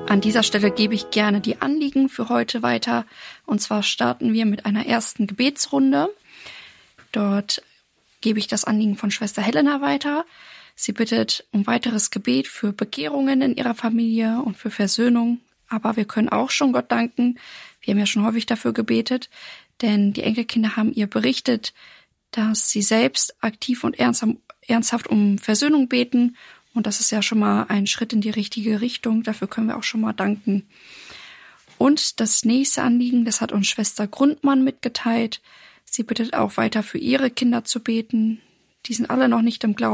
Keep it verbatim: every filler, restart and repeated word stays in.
An dieser Stelle gebe ich gerne die Anliegen für heute weiter. Und zwar starten wir mit einer ersten Gebetsrunde. Dort gebe ich das Anliegen von Schwester Helena weiter. Sie bittet um weiteres Gebet für Bekehrungen in ihrer Familie und für Versöhnung. Aber wir können auch schon Gott danken. Wir haben ja schon häufig dafür gebetet, denn die Enkelkinder haben ihr berichtet, dass sie selbst aktiv und ernsthaft um Versöhnung beten. Und das ist ja schon mal ein Schritt in die richtige Richtung. Dafür können wir auch schon mal danken. Und das nächste Anliegen, das hat uns Schwester Grundmann mitgeteilt. Sie bittet auch weiter für ihre Kinder zu beten. Die sind alle noch nicht im Glauben.